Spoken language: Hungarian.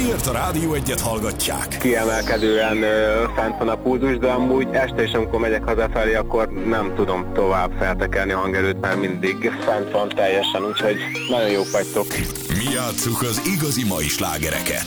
miért a Rádió Egyet hallgatják? Kiemelkedően fent van a pulzus, de amúgy este is, amikor megyek hazafelé, akkor nem tudom tovább feltekerni a hangerőt, mert mindig fent van teljesen, úgyhogy nagyon jók vagytok. Mi játsszuk az igazi mai slágereket.